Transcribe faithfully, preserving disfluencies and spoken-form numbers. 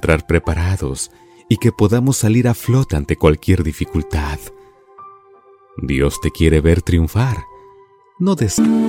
entrar preparados y que podamos salir a flote ante cualquier dificultad. Dios te quiere ver triunfar. No des